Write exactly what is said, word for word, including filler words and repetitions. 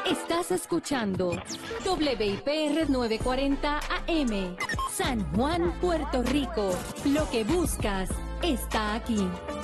Estás escuchando W I P R novecientos cuarenta A M, San Juan, Puerto Rico. Lo que buscas está aquí.